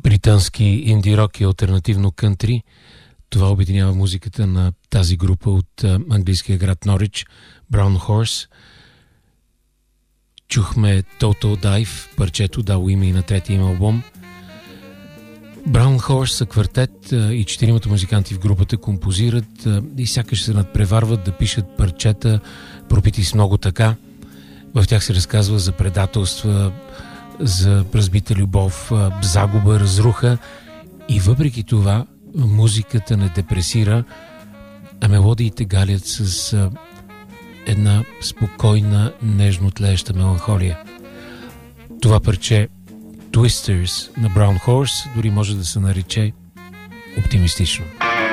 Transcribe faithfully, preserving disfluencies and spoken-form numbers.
британски инди рок и алтернативно кънтри. Това обединява музиката на тази група от а, английския град Норич, Brown Horse. Чухме Total Dive, парчето дало име и на третия им албум. Brown Horse са квартет а, и четиримата музиканти в групата композират а, и сякаш се надпреварват да пишат парчета, пропити с много така. В тях се разказва за предателства, за разбита любов, загуба, разруха и въпреки това музиката не депресира, а мелодиите галят с а, една спокойна, нежно тлееща меланхолия. Това парче Twisters на Brown Horse дори може да се нарече оптимистично.